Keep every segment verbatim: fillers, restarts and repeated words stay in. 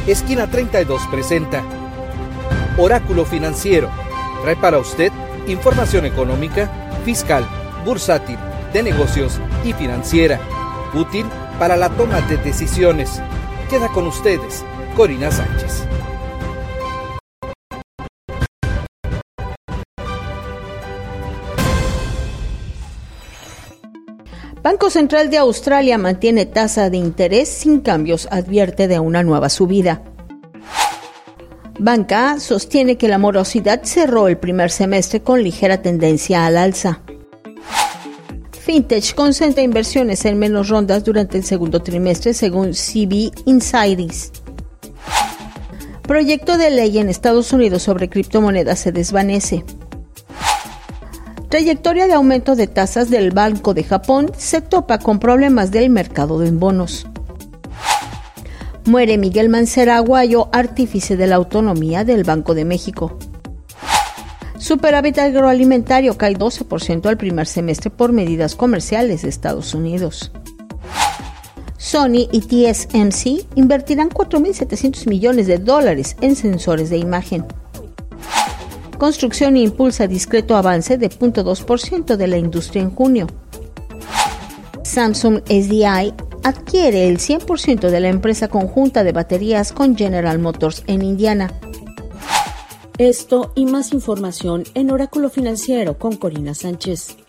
Esquina treinta y dos presenta Oráculo Financiero. Trae para usted información económica, fiscal, bursátil, de negocios y financiera, útil para la toma de decisiones. Queda con ustedes, Corina Sánchez. Banco Central de Australia mantiene tasa de interés sin cambios, advierte de una nueva subida. Banca sostiene que la morosidad cerró el primer semestre con ligera tendencia al alza. Fintech concentra inversiones en menos rondas durante el segundo trimestre, según C B Insights. Proyecto de ley en Estados Unidos sobre criptomonedas se desvanece. Trayectoria de aumento de tasas del Banco de Japón se topa con problemas del mercado en bonos. Muere Miguel Mancera Aguayo, artífice de la autonomía del Banco de México. Superávit agroalimentario cae doce por ciento al primer semestre por medidas comerciales de Estados Unidos. Sony y T S M C invertirán cuatro mil setecientos millones de dólares en sensores de imagen. Construcción impulsa discreto avance de cero punto dos por ciento de la industria en junio. Samsung S D I adquiere el cien por ciento de la empresa conjunta de baterías con General Motors en Indiana. Esto y más información en Oráculo Financiero con Corina Sánchez.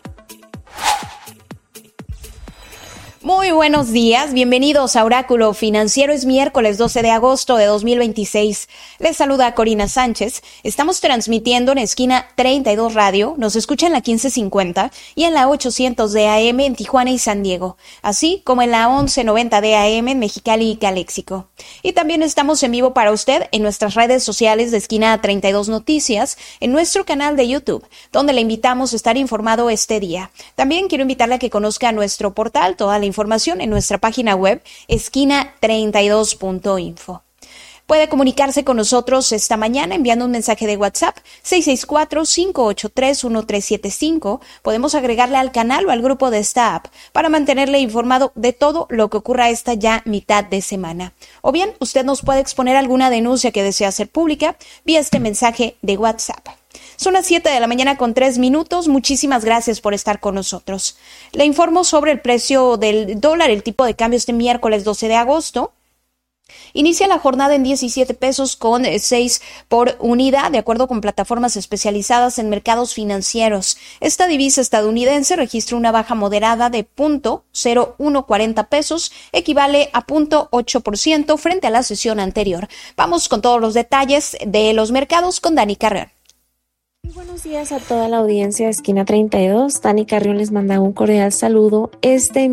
Muy buenos días, bienvenidos a Oráculo Financiero. Es miércoles doce de agosto de dos mil veintiséis. Les saluda Corina Sánchez. Estamos transmitiendo en Esquina treinta y dos Radio, nos escucha en la quince cincuenta y en la ochocientos de A M en Tijuana y San Diego, así como en la once noventa de A M en Mexicali y Caléxico. Y también estamos en vivo para usted en nuestras redes sociales de Esquina treinta y dos Noticias, en nuestro canal de YouTube, donde le invitamos a estar informado este día. También quiero invitarle a que conozca nuestro portal, toda la información en nuestra página web esquina treinta y dos punto info. Puede comunicarse con nosotros esta mañana enviando un mensaje de WhatsApp seis seis cuatro, cinco ocho tres, uno tres siete cinco. Podemos agregarle al canal o al grupo de esta app para mantenerle informado de todo lo que ocurra esta ya mitad de semana. O bien, usted nos puede exponer alguna denuncia que desea hacer pública vía este mensaje de WhatsApp. Son las siete de la mañana con tres minutos. Muchísimas gracias por estar con nosotros. Le informo sobre el precio del dólar, el tipo de cambio este miércoles doce de agosto. Inicia la jornada en diecisiete pesos con seis por unidad, de acuerdo con plataformas especializadas en mercados financieros. Esta divisa estadounidense registra una baja moderada de punto cero uno cuarenta pesos, equivale a punto ocho por ciento frente a la sesión anterior. Vamos con todos los detalles de los mercados con Dani Carreón. Muy buenos días a toda la audiencia de Esquina treinta y dos. Dani Carrión les manda un cordial saludo. Este